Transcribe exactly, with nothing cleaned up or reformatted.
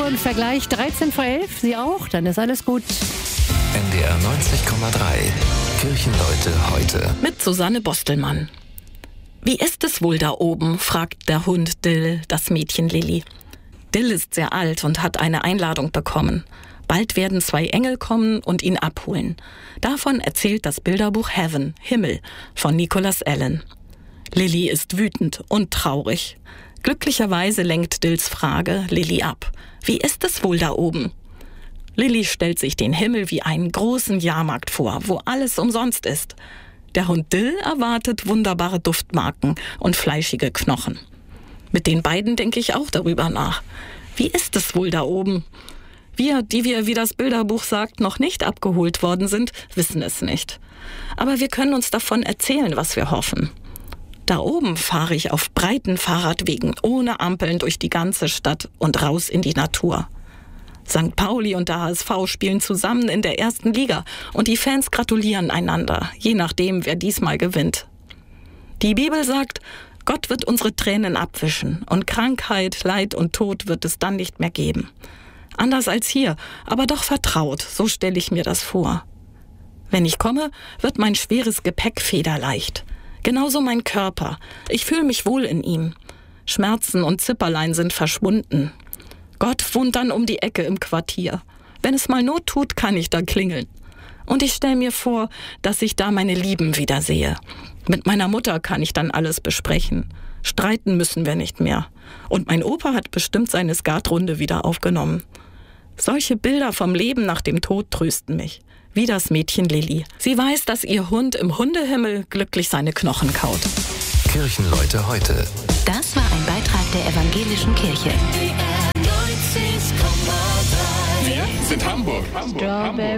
und Vergleich dreizehn vor elf. Sie auch? Dann ist alles gut. N D R neunzig Komma drei. Kirchenleute heute. Mit Susanne Bostelmann. Wie ist es wohl da oben, fragt der Hund Dill das Mädchen Lilly. Dill ist sehr alt und hat eine Einladung bekommen. Bald werden zwei Engel kommen und ihn abholen. Davon erzählt das Bilderbuch Heaven, Himmel, von Nicholas Allen. Lilly ist wütend und traurig. Glücklicherweise lenkt Dills Frage Lilly ab. Wie ist es wohl da oben? Lilly stellt sich den Himmel wie einen großen Jahrmarkt vor, wo alles umsonst ist. Der Hund Dill erwartet wunderbare Duftmarken und fleischige Knochen. Mit den beiden denke ich auch darüber nach. Wie ist es wohl da oben? Wir, die wir, wie das Bilderbuch sagt, noch nicht abgeholt worden sind, wissen es nicht. Aber wir können uns davon erzählen, was wir hoffen. Da oben fahre ich auf breiten Fahrradwegen ohne Ampeln durch die ganze Stadt und raus in die Natur. Sankt Pauli und der H S V spielen zusammen in der ersten Liga und die Fans gratulieren einander, je nachdem, wer diesmal gewinnt. Die Bibel sagt, Gott wird unsere Tränen abwischen und Krankheit, Leid und Tod wird es dann nicht mehr geben. Anders als hier, aber doch vertraut, so stelle ich mir das vor. Wenn ich komme, wird mein schweres Gepäck federleicht. Genauso mein Körper. Ich fühle mich wohl in ihm. Schmerzen und Zipperlein sind verschwunden. Gott wohnt dann um die Ecke im Quartier. Wenn es mal Not tut, kann ich da klingeln. Und ich stelle mir vor, dass ich da meine Lieben wiedersehe. Mit meiner Mutter kann ich dann alles besprechen. Streiten müssen wir nicht mehr. Und mein Opa hat bestimmt seine Skatrunde wieder aufgenommen. Solche Bilder vom Leben nach dem Tod trösten mich. Wie das Mädchen Lilly. Sie weiß, dass ihr Hund im Hundehimmel glücklich seine Knochen kaut. Kirchenleute heute. Das war ein Beitrag der Evangelischen Kirche. Wir sind Hamburg. Hamburg. Strawberry.